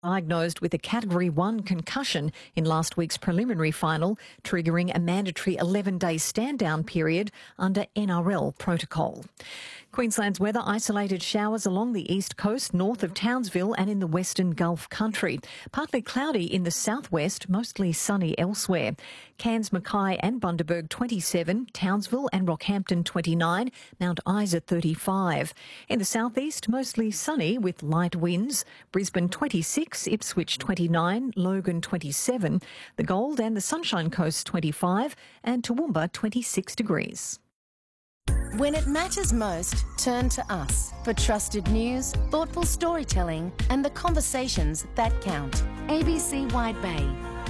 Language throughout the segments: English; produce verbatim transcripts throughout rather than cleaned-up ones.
Diagnosed with a Category one concussion in last week's preliminary final, triggering a mandatory eleven-day stand-down period under N R L protocol. Queensland's weather: isolated showers along the east coast, north of Townsville and in the western Gulf country. Partly cloudy in the southwest, mostly sunny elsewhere. Cairns, Mackay and Bundaberg twenty-seven, Townsville and Rockhampton twenty-nine, Mount Isa thirty-five. In the southeast, mostly sunny with light winds. Brisbane twenty-six, Ipswich twenty-nine, Logan twenty-seven, the Gold and the Sunshine Coast twenty-five and Toowoomba twenty-six degrees. When it matters most, turn to us for trusted news, thoughtful storytelling and the conversations that count. A B C Wide Bay.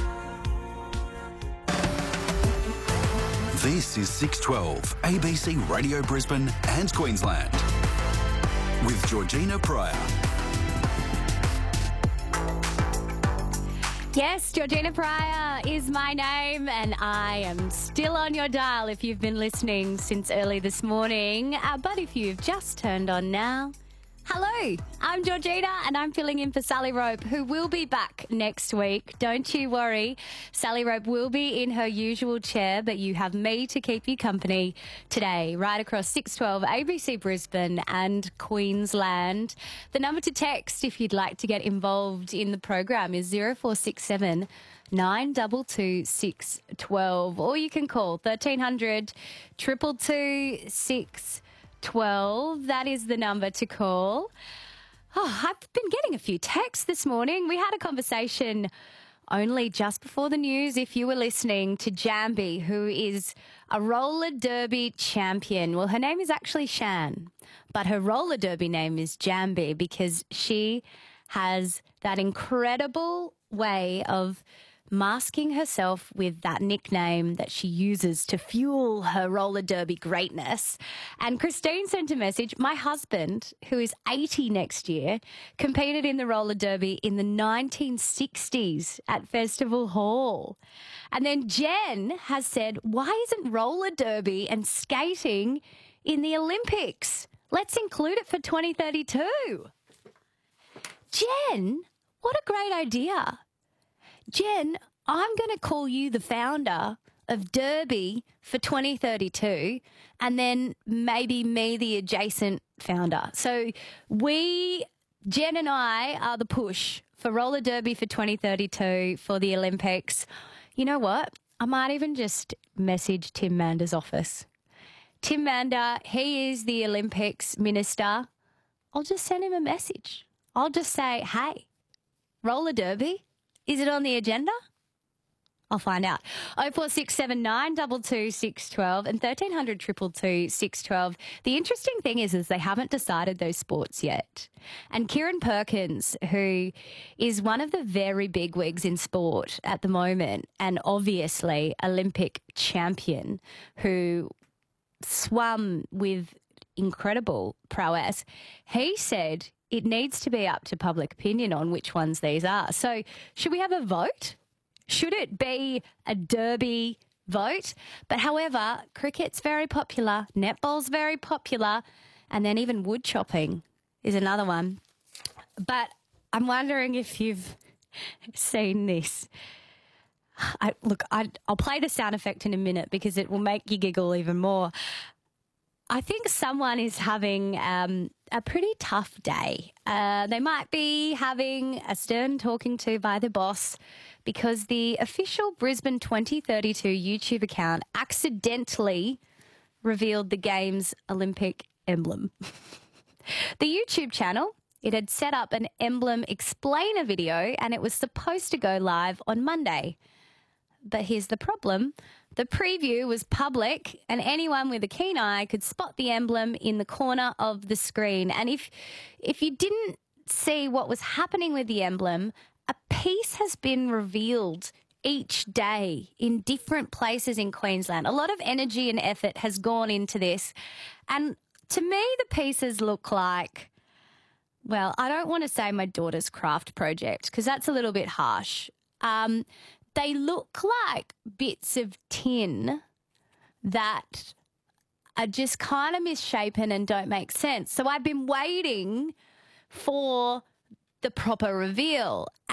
This is six twelve, A B C Radio Brisbane and Queensland. With Georgina Pryor. Yes, Georgina Pryor is my name, and I am still on your dial if you've been listening since early this morning. Uh, but if you've just turned on now, hello, I'm Georgina, and I'm filling in for Sally Rope, who will be back next week. Don't you worry. Sally Rope will be in her usual chair, but you have me to keep you company today, right across six twelve A B C Brisbane and Queensland. The number to text if you'd like to get involved in the program is zero four six seven nine two two six one two, or you can call thirteen hundred two two two six twelve. That is the number to call. Oh, I've been getting a few texts this morning. We had a conversation only just before the news, if you were listening, to Jambi, who is a roller derby champion. Well, her name is actually Shan, but her roller derby name is Jambi because she has that incredible way of masking herself with that nickname that she uses to fuel her roller derby greatness. And Christine sent a message. My husband, who is eighty next year, competed in the roller derby in the nineteen sixties at Festival Hall. And then Jen has said, why isn't roller derby and skating in the Olympics? Let's include it for twenty thirty-two. Jen, what a great idea. Jen, I'm going to call you the founder of Derby for twenty thirty-two and then maybe me the adjacent founder. So we, Jen and I, are the push for roller derby for twenty thirty-two for the Olympics. You know what? I might even just message Tim Mander's office. Tim Mander, he is the Olympics minister. I'll just send him a message. I'll just say, hey, roller derby? Is it on the agenda? I'll find out. oh four six seven nine two two six one two and thirteen hundred two two two six one two. The interesting thing is, is they haven't decided those sports yet. And Kieran Perkins, who is one of the very big wigs in sport at the moment and obviously Olympic champion who swum with incredible prowess, he said it needs to be up to public opinion on which ones these are. So should we have a vote? Should it be a derby vote? But however, cricket's very popular, netball's very popular, and then even wood chopping is another one. But I'm wondering if you've seen this. I, look, I, I'll play the sound effect in a minute because it will make you giggle even more. I think someone is having um, a pretty tough day. Uh, they might be having a stern talking to by the boss because the official Brisbane twenty thirty-two YouTube account accidentally revealed the game's Olympic emblem. The YouTube channel, it had set up an emblem explainer video and it was supposed to go live on Monday. But here's the problem. The preview was public and anyone with a keen eye could spot the emblem in the corner of the screen. And if if you didn't see what was happening with the emblem, a piece has been revealed each day in different places in Queensland. A lot of energy and effort has gone into this. And to me, the pieces look like, well, I don't want to say my daughter's craft project because that's a little bit harsh. Um, They look like bits of tin that are just kind of misshapen and don't make sense. So I've been waiting for the proper reveal.